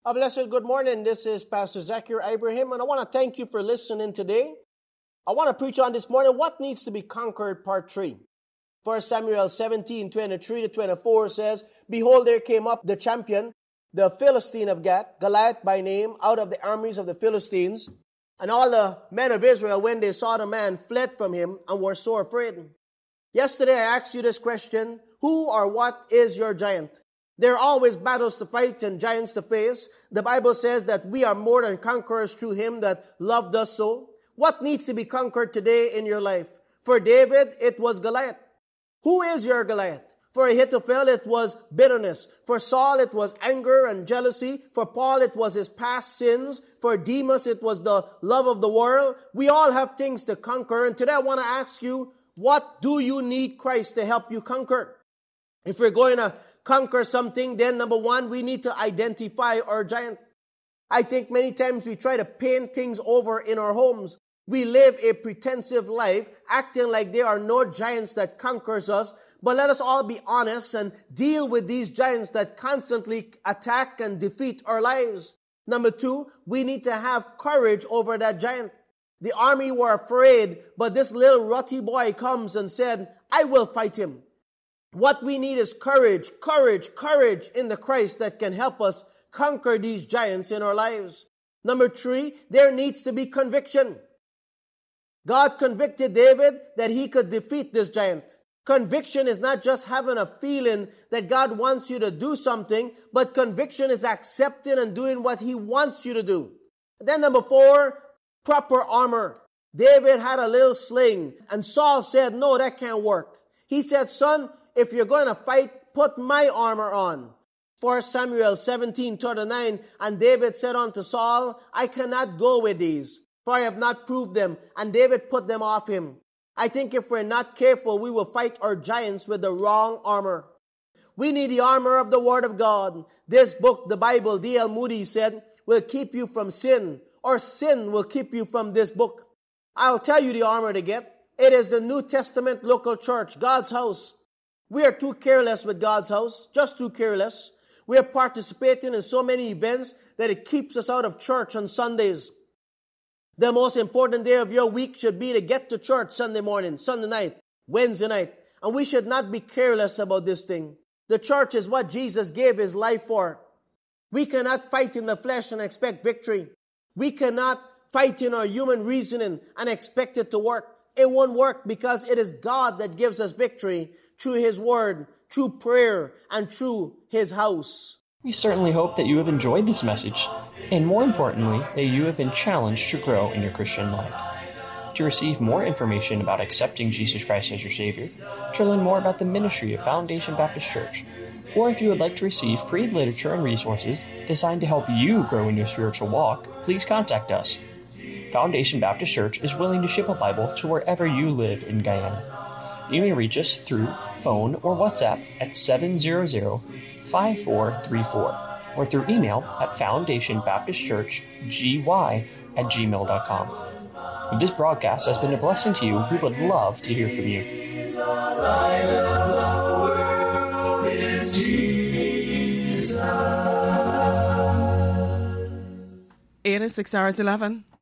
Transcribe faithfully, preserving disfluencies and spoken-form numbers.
A blessed good morning. This is Pastor Zakir Ibrahim, and I want to thank you for listening today. I want to preach on this morning, what needs to be conquered, part three. First Samuel seventeen, twenty-three to twenty-four says, Behold, there came up the champion, the Philistine of Gath, Goliath by name, out of the armies of the Philistines. And all the men of Israel, when they saw the man, fled from him and were so afraid. Yesterday I asked you this question, who or what is your giant? There are always battles to fight and giants to face. The Bible says that we are more than conquerors through Him that loved us so. What needs to be conquered today in your life? For David, it was Goliath. Who is your Goliath? For Ahithophel, it was bitterness. For Saul, it was anger and jealousy. For Paul, it was his past sins. For Demas, it was the love of the world. We all have things to conquer. And today I want to ask you, what do you need Christ to help you conquer? If we're going to conquer something, then number one, we need to identify our giant. I think many times we try to paint things over in our homes. We live a pretensive life, acting like there are no giants that conquers us. But let us all be honest and deal with these giants that constantly attack and defeat our lives. Number two, we need to have courage over that giant. The army were afraid, but this little rutty boy comes and said, I will fight him. What we need is courage, courage, courage in the Christ that can help us conquer these giants in our lives. Number three, there needs to be conviction. God convicted David that he could defeat this giant. Conviction is not just having a feeling that God wants you to do something, but conviction is accepting and doing what He wants you to do. And then number four, proper armor. David had a little sling, and Saul said, no, that can't work. He said, son, if you're going to fight, put my armor on. First Samuel seventeen, thirty-nine, and David said unto Saul, I cannot go with these, for I have not proved them. And David put them off him. I think if we're not careful, we will fight our giants with the wrong armor. We need the armor of the Word of God. This book, the Bible, D L Moody said, will keep you from sin, or sin will keep you from this book. I'll tell you the armor to get. It is the New Testament local church, God's house. We are too careless with God's house, just too careless. We are participating in so many events that it keeps us out of church on Sundays. The most important day of your week should be to get to church Sunday morning, Sunday night, Wednesday night. And we should not be careless about this thing. The church is what Jesus gave His life for. We cannot fight in the flesh and expect victory. We cannot fight in our human reasoning and expect it to work. It won't work because it is God that gives us victory through His Word, through prayer, and through His house. We certainly hope that you have enjoyed this message, and more importantly, that you have been challenged to grow in your Christian life. To receive more information about accepting Jesus Christ as your Savior, to learn more about the ministry of Foundation Baptist Church, or if you would like to receive free literature and resources designed to help you grow in your spiritual walk, please contact us. Foundation Baptist Church is willing to ship a Bible to wherever you live in Guyana. You may reach us through phone or WhatsApp at seven hundred, five four three four or through email at foundationbaptistchurchgy at gmail dot com. If this broadcast has been a blessing to you, we would love to hear from you. eighty-six hours eleven.